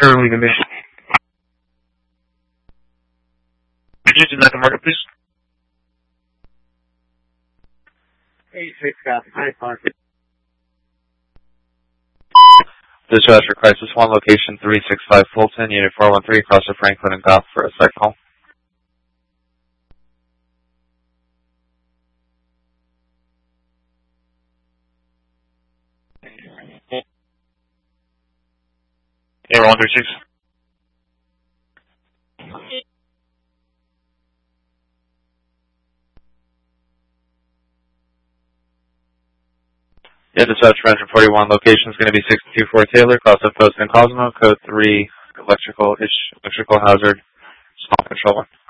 Carolina, Michigan. Could you deny the market, please? 86 Scott, 9-5. Dispatch for Crisis 1, location 365 Fulton, Unit 413, across the Franklin and Goff for a site call. Air 136. Yeah, dispatch for engine 41, location is going to be 624 Taylor, cross of Post and Cosmo, code 3, electrical hazard, small control 1.